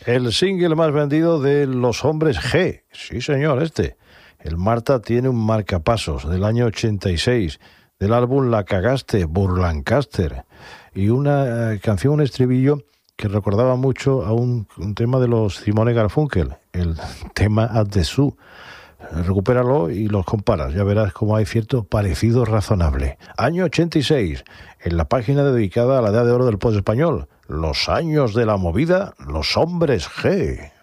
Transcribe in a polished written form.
El single más vendido de Los Hombres G. Sí, señor, El Marta tiene un marcapasos del año 86, del álbum La Cagaste, Burlancaster. Y una canción, un estribillo que recordaba mucho a un tema de los Simone Garfunkel, el tema At the Zoo. Recupéralo y los comparas, ya verás cómo hay cierto parecido razonable. Año 86, en la página dedicada a la edad de oro del pop español, los años de la movida, Los Hombres G.